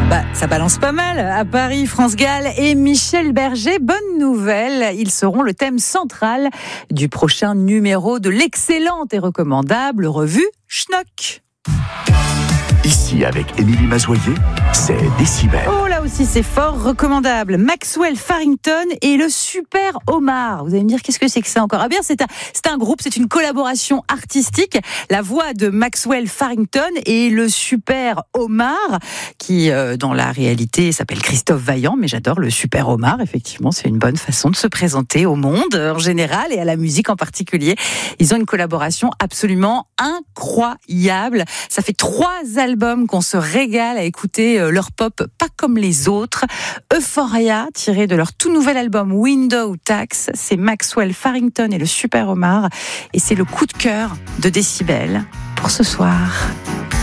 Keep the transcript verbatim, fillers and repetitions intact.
Bah, ça balance pas mal. À Paris, France Gall et Michel Berger, bonne nouvelle, ils seront le thème central du prochain numéro de l'excellente et recommandable revue Schnock. Ici, avec Émilie Mazoyer, c'est Décibel. Oh, là aussi, c'est fort recommandable. Maxwell Farrington et le Super Omar. Vous allez me dire, qu'est-ce que c'est que ça encore ? Ah bien, c'est un, c'est un groupe, c'est une collaboration artistique. La voix de Maxwell Farrington et le Super Omar, qui, euh, dans la réalité, s'appelle Christophe Vaillant, mais j'adore le Super Omar. Effectivement, c'est une bonne façon de se présenter au monde, en général, et à la musique en particulier. Ils ont une collaboration absolument incroyable. Ça fait trois albums qu'on se régale à écouter leur pop pas comme les autres. Euphoria, tiré de leur tout nouvel album Window Tax, c'est Maxwell Farrington et le Super Omar, et c'est le coup de cœur de Décibel pour ce soir.